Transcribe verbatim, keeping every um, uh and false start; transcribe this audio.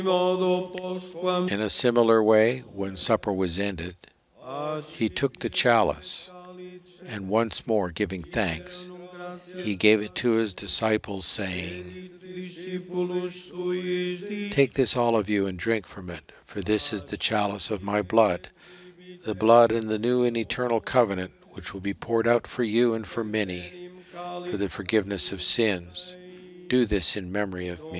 In a similar way, when supper was ended, he took the chalice, and once more giving thanks, he gave it to his disciples, saying, "Take this all of you and drink from it, for this is the chalice of my blood, the blood in the new and eternal covenant, which will be poured out for you and for many, for the forgiveness of sins. Do this in memory of me."